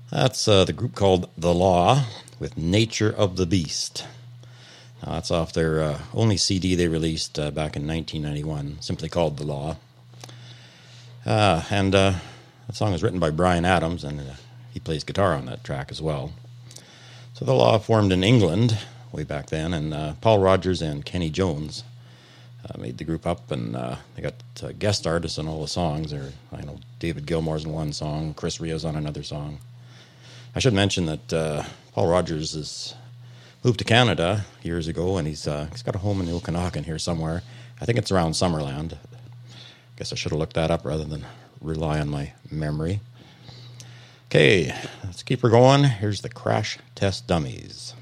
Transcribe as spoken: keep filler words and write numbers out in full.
That's uh, the group called The Law with Nature of the Beast. Now, that's off their uh, only C D they released uh, back in nineteen ninety-one, simply called The Law. Uh, and uh, that song was written by Bryan Adams, and uh, he plays guitar on that track as well. So The Law formed in England way back then, and uh, Paul Rogers and Kenny Jones uh, made the group up, and uh, they got uh, guest artists on all the songs. Or I know David Gilmour's on one song, Chris Ria's on another song. I should mention that uh, Paul Rogers has moved to Canada years ago, and he's uh, he's got a home in the Okanagan here somewhere. I think it's around Summerland. Guess I should have looked that up rather than rely on my memory. Okay, let's keep her going. Here's the Crash Test Dummies.